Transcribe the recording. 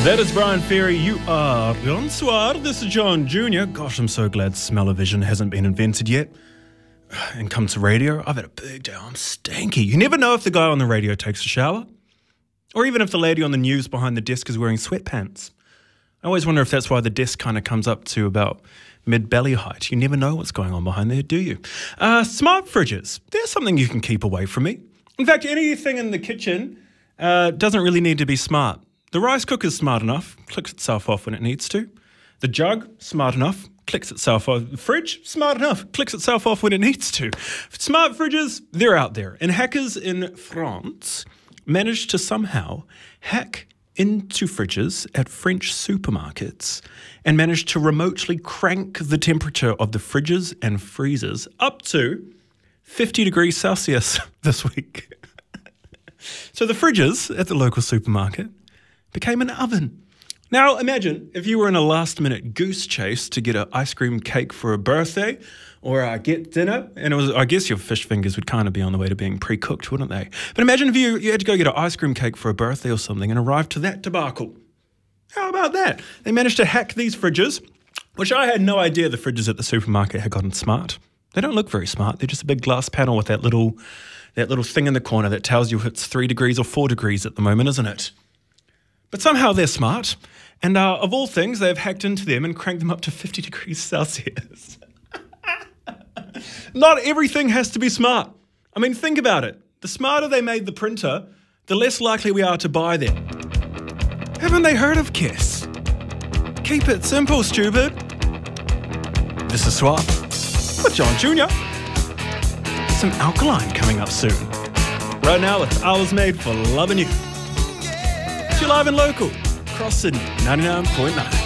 That is Brian Ferry. You are bonsoir. This is John Jr. Gosh, I'm so glad smell-o-vision hasn't been invented yet. And come to radio, I've had a big day. I'm stanky. You never know if the guy on the radio takes a shower, or even if the lady on the news behind the desk is wearing sweatpants. I always wonder if that's why the desk kind of comes up to about mid-belly height. You never know what's going on behind there, do you? Smart fridges. They're something you can keep away from me. In fact, anything in the kitchen doesn't really need to be smart. The rice cooker's smart enough, clicks itself off when it needs to. The jug, smart enough, clicks itself off. The fridge, smart enough, clicks itself off when it needs to. Smart fridges, they're out there. And hackers in France managed to somehow hack into fridges at French supermarkets and managed to remotely crank the temperature of the fridges and freezers up to 50 degrees Celsius this week. So the fridges at the local supermarket became an oven. Now imagine if you were in a last-minute goose chase to get an ice cream cake for a birthday or get dinner, and it was, I guess your fish fingers would kind of be on the way to being pre-cooked, wouldn't they? But imagine if you had to go get an ice cream cake for a birthday or something and arrived to that debacle. How about that? They managed to hack these fridges, which I had no idea the fridges at the supermarket had gotten smart. They don't look very smart. They're just a big glass panel with that little thing in the corner that tells you if it's 3 degrees or 4 degrees at the moment, isn't it? But somehow they're smart, and of all things, they've hacked into them and cranked them up to 50 degrees Celsius. Not everything has to be smart. I mean, think about it. The smarter they made the printer, the less likely we are to buy them. Haven't they heard of KISS? Keep it simple, stupid. This is Swap with John Jr. Some Alkaline coming up soon. Right now, it's I Was Made for Loving You. You're live and local, across Sydney, 99.9.